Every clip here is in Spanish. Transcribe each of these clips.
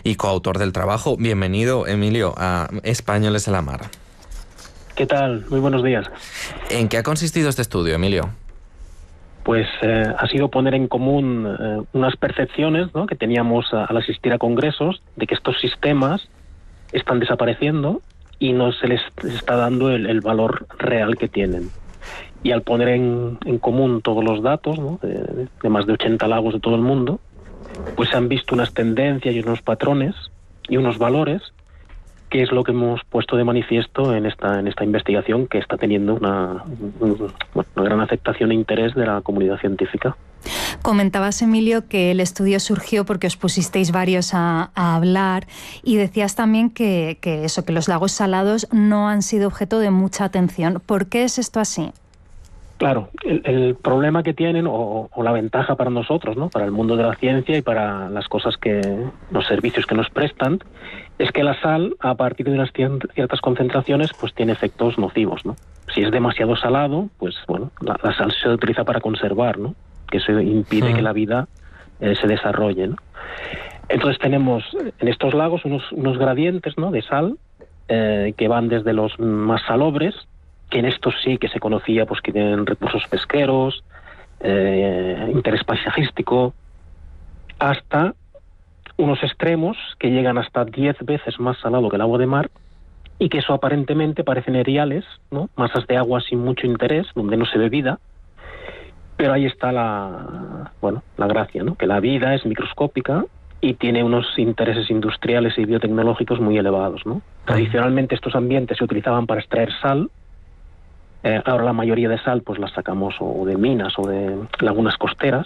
y coautor del trabajo. Bienvenido, Emilio, a Españoles en la Mar. ¿Qué tal? Muy buenos días. ¿En qué ha consistido este estudio, Emilio? Pues ha sido poner en común unas percepciones, ¿no?, que teníamos al asistir a congresos de que estos sistemas están desapareciendo y no se les está dando el valor real que tienen. Y al poner en común todos los datos, ¿no?, de más de 80 lagos de todo el mundo, pues se han visto unas tendencias y unos patrones y unos valores, que es lo que hemos puesto de manifiesto en esta investigación, que está teniendo una gran aceptación e interés de la comunidad científica. Comentabas, Emilio, que el estudio surgió porque os pusisteis varios a hablar, y decías también que los lagos salados no han sido objeto de mucha atención. ¿Por qué es esto así? Claro, el problema que tienen, o la ventaja para nosotros, ¿no?, para el mundo de la ciencia y para los servicios que nos prestan, es que la sal, a partir de unas ciertas concentraciones, pues tiene efectos nocivos, ¿no? Si es demasiado salado, pues bueno, la sal se utiliza para conservar, ¿no?, que eso impide que la vida se desarrolle, ¿no? Entonces tenemos en estos lagos unos gradientes, ¿no?, de sal que van desde los más salobres, que en estos sí que se conocía pues que tienen recursos pesqueros, interés paisajístico, hasta unos extremos que llegan hasta 10 veces más salado que el agua de mar, y que eso aparentemente parecen eriales, ¿no?, masas de agua sin mucho interés, donde no se ve vida. Pero ahí está la gracia, ¿no?, que la vida es microscópica y tiene unos intereses industriales y biotecnológicos muy elevados, ¿no? Tradicionalmente estos ambientes se utilizaban para extraer sal. Ahora la mayoría de sal pues la sacamos o de minas o de lagunas costeras,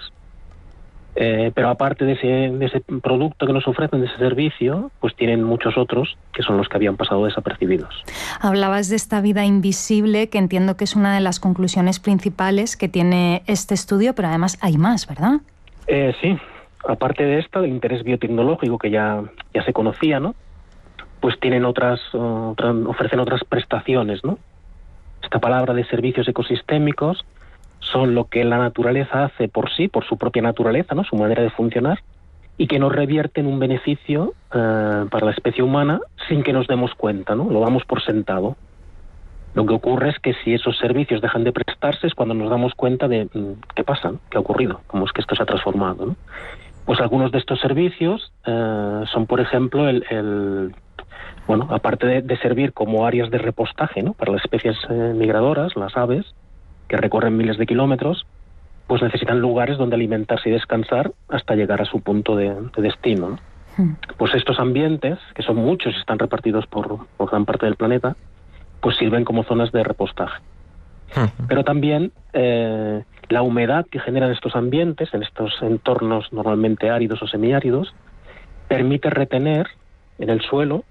pero aparte de ese producto que nos ofrecen, de ese servicio, pues tienen muchos otros que son los que habían pasado desapercibidos. Hablabas de esta vida invisible, que entiendo que es una de las conclusiones principales que tiene este estudio, pero además hay más, ¿verdad? Sí, aparte de esto, del interés biotecnológico que ya se conocía, ¿no?, pues tienen ofrecen otras prestaciones, ¿no? Esta palabra de servicios ecosistémicos son lo que la naturaleza hace por sí, por su propia naturaleza, ¿no?, su manera de funcionar, y que nos revierten un beneficio para la especie humana sin que nos demos cuenta, ¿no? Lo damos por sentado. Lo que ocurre es que si esos servicios dejan de prestarse es cuando nos damos cuenta de qué pasa, ¿no?, qué ha ocurrido, cómo es que esto se ha transformado, ¿no? Pues algunos de estos servicios son, por ejemplo, aparte de servir como áreas de repostaje, ¿no?, para las especies migradoras, las aves, que recorren miles de kilómetros, pues necesitan lugares donde alimentarse y descansar hasta llegar a su punto de destino, ¿no? Pues estos ambientes, que son muchos y están repartidos por gran parte del planeta, pues sirven como zonas de repostaje. Pero también la humedad que generan estos ambientes, en estos entornos normalmente áridos o semiáridos, permite retener en el suelo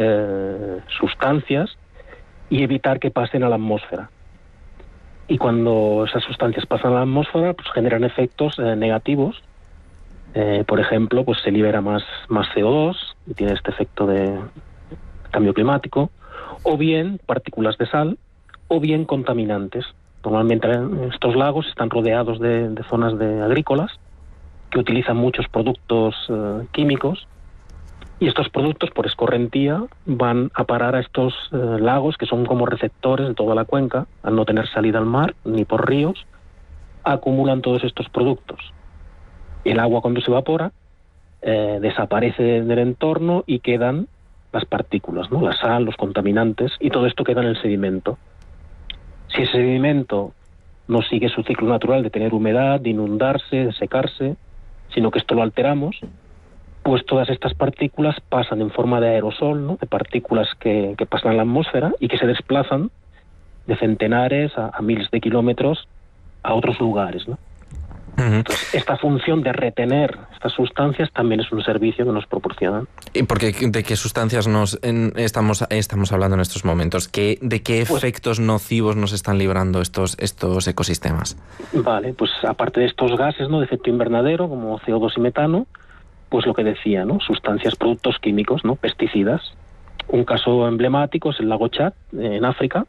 sustancias y evitar que pasen a la atmósfera. Y cuando esas sustancias pasan a la atmósfera, pues generan efectos negativos. Por ejemplo, pues se libera más CO2 y tiene este efecto de cambio climático, o bien partículas de sal, o bien contaminantes. Normalmente estos lagos están rodeados de zonas agrícolas que utilizan muchos productos químicos, y estos productos, por escorrentía, van a parar a estos lagos, que son como receptores de toda la cuenca. Al no tener salida al mar ni por ríos, acumulan todos estos productos. El agua, cuando se evapora, desaparece del entorno y quedan las partículas, ¿no?, la sal, los contaminantes, y todo esto queda en el sedimento. Si ese sedimento no sigue su ciclo natural de tener humedad, de inundarse, de secarse, sino que esto lo alteramos, pues todas estas partículas pasan en forma de aerosol, ¿no?, de partículas que pasan a la atmósfera y que se desplazan de centenares a miles de kilómetros a otros lugares, ¿no? Entonces, esta función de retener estas sustancias también es un servicio que nos proporcionan. ¿Y de qué sustancias estamos hablando en estos momentos? ¿De qué efectos nocivos nos están librando estos ecosistemas? Vale, pues aparte de estos gases, ¿no?, de efecto invernadero, como CO2 y metano, pues lo que decía, ¿no?, sustancias, productos químicos, ¿no?, pesticidas. Un caso emblemático es el lago Chad, en África,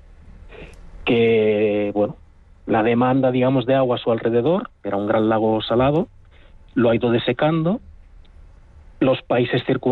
que, bueno, la demanda, digamos, de agua a su alrededor, era un gran lago salado, lo ha ido desecando. Los países circundantes